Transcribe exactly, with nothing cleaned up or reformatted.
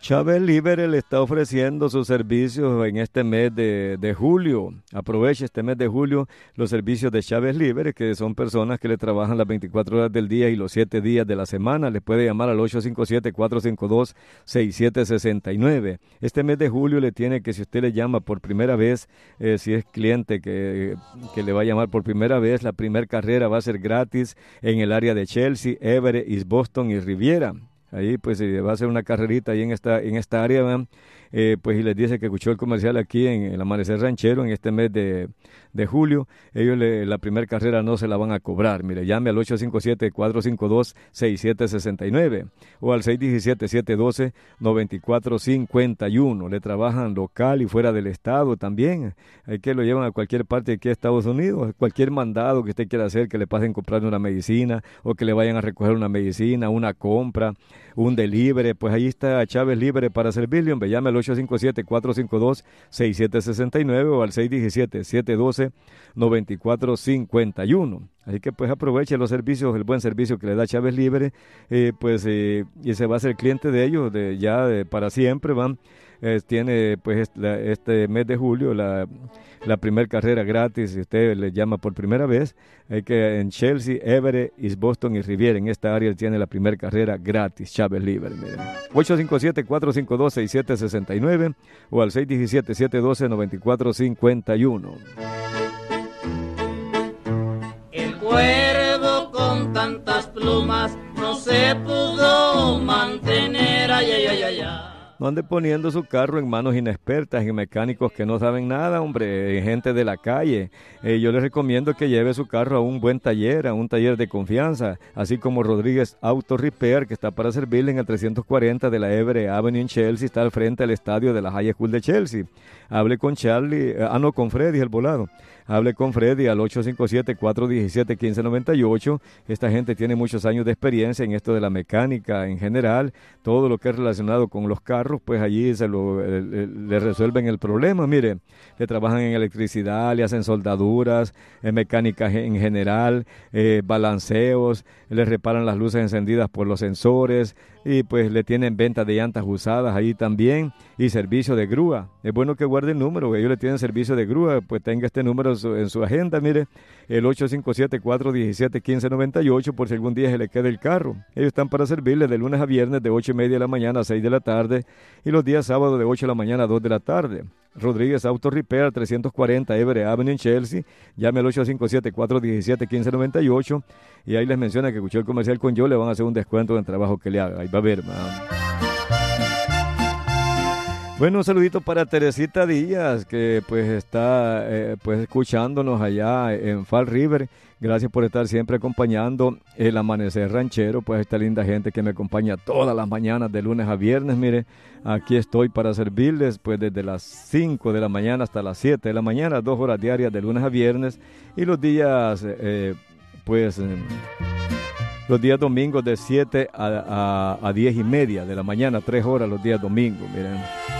Chávez Libre le está ofreciendo sus servicios en este mes de, de julio. Aproveche este mes de julio los servicios de Chávez Libre, que son personas que le trabajan las veinticuatro horas del día y los siete días de la semana. Le puede llamar al ocho cinco siete, cuatro cinco dos, seis siete seis nueve. Este mes de julio le tiene que, si usted le llama por primera vez, eh, si es cliente que, que le va a llamar por primera vez, la primera carrera va a ser gratis en el área de Chelsea, Everett, East Boston y Riviera. Ahí pues eh, va a hacer una carrerita ahí en esta, en esta área, ¿verdad? Eh, pues y les dice que escuchó el comercial aquí en el Amanecer Ranchero en este mes de, de julio. Ellos le, la primera carrera no se la van a cobrar. Mire, llame al ocho cinco siete, cuatro cinco dos, seis siete seis nueve o al seis uno siete, siete uno dos, nueve cuatro cinco uno. Le trabajan local y fuera del estado también. Hay que lo llevan a cualquier parte de aquí de Estados Unidos. Cualquier mandado que usted quiera hacer, que le pasen comprando una medicina o que le vayan a recoger una medicina, una compra, un delivery, pues ahí está Chávez Libre para servirle. Hombre, llame al ocho cinco siete, cuatro cinco dos, seis siete seis nueve o al seis uno siete, siete uno dos, nueve cuatro cinco uno. Así que pues aproveche los servicios, el buen servicio que le da Chávez Libre, eh, pues eh, y se va a ser cliente de ellos de, ya de, para siempre, van. Eh, tiene pues este, este mes de julio la, la primera carrera gratis. Si usted le llama por primera vez, hay que en Chelsea, Everett, East Boston y Riviera, en esta área tiene la primera carrera gratis, Chávez Libre. Miren. ocho cinco siete, cuatro cinco dos, seis siete seis nueve o al seis uno siete, siete uno dos, nueve cuatro cinco uno. El cuervo con tantas plumas no se pudo mantener, ay, ay, ay, ay, ay. No ande poniendo su carro en manos inexpertas, en mecánicos que no saben nada, hombre, en gente de la calle. Eh, yo les recomiendo que lleve su carro a un buen taller, a un taller de confianza, así como Rodríguez Auto Repair, que está para servirle en el trescientos cuarenta de la Everett Avenue en Chelsea, está al frente del estadio de la High School de Chelsea. Hable con Charlie, eh, ah no, con Freddy, el volado. Hable con Freddy al ocho cinco siete, cuatro uno siete, uno cinco nueve ocho. Esta gente tiene muchos años de experiencia en esto de la mecánica en general, todo lo que es relacionado con los carros, pues allí se lo, eh, eh, le resuelven el problema. Mire, le trabajan en electricidad, le hacen soldaduras, en mecánica en general, eh, balanceos, le reparan las luces encendidas por los sensores y pues le tienen venta de llantas usadas ahí también y servicio de grúa. Es bueno que guarde el número, ellos le tienen servicio de grúa, pues tenga este número en su, en su agenda, mire, el ocho cinco siete, cuatro uno siete, uno cinco nueve ocho por si algún día se le queda el carro. Ellos están para servirle de lunes a viernes de ocho y media de la mañana a seis de la tarde y los días sábados de ocho de la mañana a dos de la tarde. Rodríguez Auto Repair, trescientos cuarenta Everett Avenue en Chelsea. Llame al ocho cinco siete, cuatro uno siete, uno cinco nueve ocho y ahí les menciona que escuchó el comercial con yo, le van a hacer un descuento en el trabajo que le haga. Ahí va a ver, man. Bueno, un saludito para Teresita Díaz, que pues está eh, pues escuchándonos allá en Fall River. Gracias por estar siempre acompañando el Amanecer Ranchero, pues esta linda gente que me acompaña todas las mañanas de lunes a viernes. Mire, aquí estoy para servirles pues desde las cinco de la mañana hasta las siete de la mañana, dos horas diarias de lunes a viernes y los días eh, pues... Eh, los días domingos de siete a, a, a diez y media de la mañana, tres horas los días domingos, miren.